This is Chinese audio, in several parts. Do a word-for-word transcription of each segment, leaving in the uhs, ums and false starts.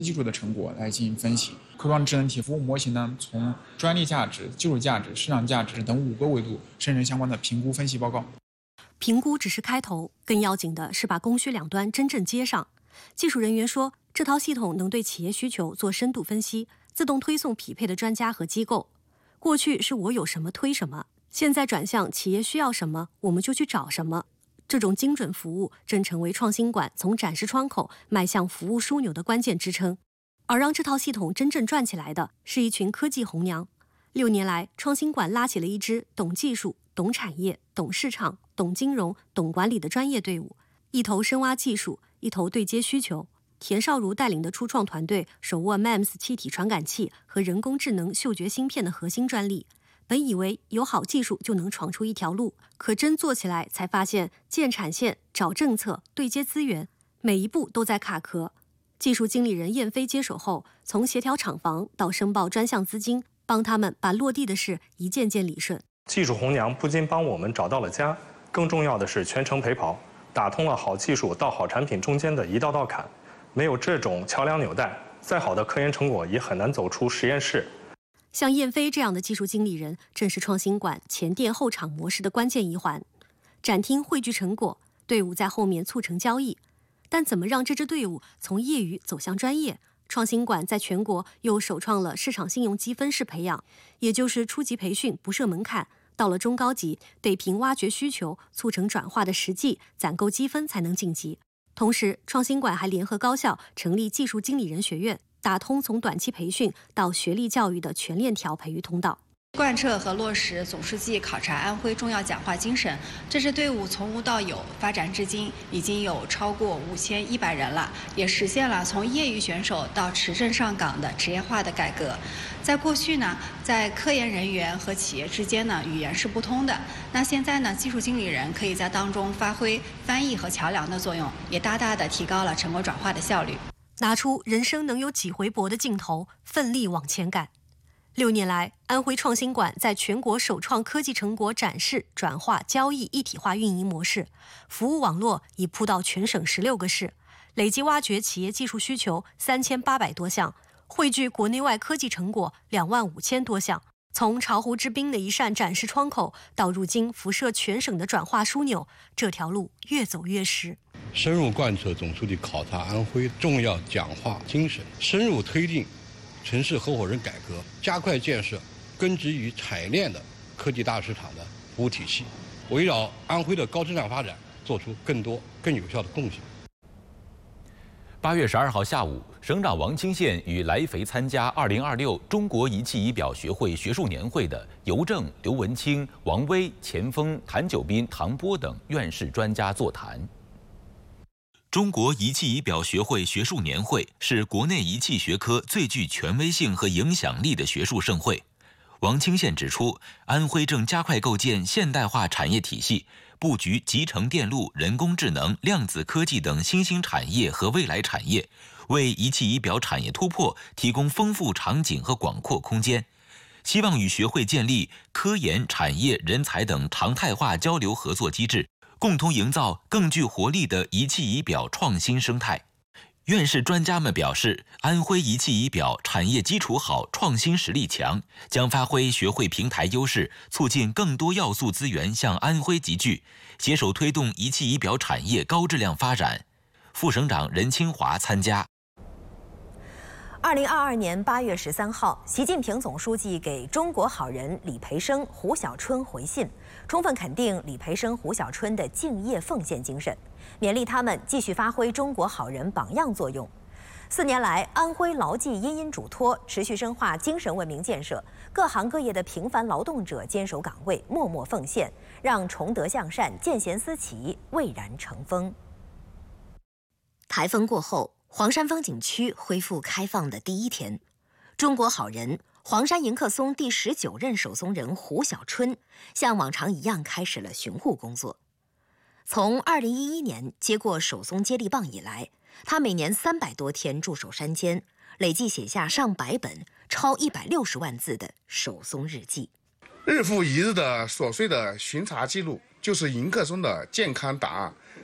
技术的成果来进行分析。科创智能体服务模型呢，从专利价值、技术价值、市场价值等五个维度生成相关的评估分析报告。 评估只是开头，更要紧的是把供需两端真正接上。技术人员说，这套系统能对企业需求做深度分析，自动推送匹配的专家和机构。过去是我有什么推什么，现在转向企业需要什么，我们就去找什么。这种精准服务正成为创新馆从展示窗口迈向服务枢纽的关键支撑。而让这套系统真正转起来的是一群科技红娘。六年来，创新馆拉起了一支懂技术、懂产业、懂市场、懂金融、懂管理的专业队伍，一头深挖技术，一头对接需求。田少如带领的初创团队手握 M E M S 气体传感器和人工智能嗅觉芯片的核心专利。本以为有好技术就能闯出一条路，可真做起来才发现，建产线、找政策、对接资源，每一步都在卡壳。技术经理人燕飞接手后，从协调厂房到申报专项资金，帮他们把落地的事一件件理顺。 技术红娘不仅帮我们找到了家，更重要的是全程陪跑，打通了好技术到好产品中间的一道道坎。没有这种桥梁纽带，再好的科研成果也很难走出实验室。 像燕飞这样的技术经理人，正是创新馆前店后厂模式的关键一环。展厅汇聚成果，队伍在后面促成交易。但怎么让这支队伍从业余走向专业？创新馆在全国又首创了市场信用积分式培养，也就是初级培训不设门槛，到了中高级得凭挖掘需求、促成转化的实际，攒够积分才能晋级。同时，创新馆还联合高校成立技术经理人学院，打通从短期培训到学历教育的全链条培育通道。 贯彻和落实总书记考察安徽重要讲话精神，这支队伍从无到有，发展至今已经有超过五千一百人了，也实现了从业余选手到持证上岗的职业化的改革。在过去呢，在科研人员和企业之间呢，语言是不通的。那现在呢，技术经理人可以在当中发挥翻译和桥梁的作用，也大大的提高了成果转化的效率。 拿出人生能有几回搏的劲头，奋力往前赶。六年来，安徽创新馆在全国首创科技成果展示、转化、交易一体化运营模式，服务网络已铺到全省十六个市，累计挖掘企业技术需求三千八百多项，汇聚国内外科技成果两万五千多项。从巢湖之滨的一扇展示窗口，到如今辐射全省的转化枢纽，这条路越走越实。 深入贯彻总书记考察安徽重要讲话精神，深入推进城市合伙人改革，加快建设根植于产业链的科技大市场的服务体系，围绕安徽的高质量发展做出更多更有效的贡献。 八月十二号下午，省长王清县与来肥参加二零二六中国仪器仪表学会学术年会的邮政、刘文清、王威、钱锋、谭九斌、唐波等院士专家座谈。中国仪器仪表学会学术年会是国内仪器学科最具权威性和影响力的学术盛会。王清县指出，安徽正加快构建现代化产业体系，布局集成电路、人工智能、量子科技等新兴产业和未来产业，为仪器仪表产业突破提供丰富场景和广阔空间。希望与学会建立科研、产业、人才等常态化交流合作机制，共同营造更具活力的仪器仪表创新生态。院士专家们表示，安徽仪器仪表产业基础好，创新实力强，将发挥学会平台优势，促进更多要素资源向安徽集聚，携手推动仪器仪表产业高质量发展。副省长任清华参加。 二零二二年八月十三号，习近平总书记给中国好人李培生、胡小春回信，充分肯定李培生、胡小春的敬业奉献精神，勉励他们继续发挥中国好人榜样作用。四年来，安徽牢记殷殷嘱托，持续深化精神文明建设，各行各业的平凡劳动者坚守岗位，默默奉献，让崇德向善、见贤思齐蔚然成风。 台风过后，黄山风景区恢复开放的第一天，中国好人黄山迎客松第十九任守松人胡小春，像往常一样开始了巡护工作。从二零一一年接过守松接力棒以来，他每年三百多天驻守山间，累计写下上百本、超一百六十万字的守松日记。 日复一日的琐碎的巡查记录，就是迎客松的健康档案。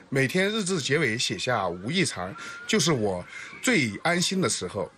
每天日志结尾写下吴亦常，就是我最安心的时候。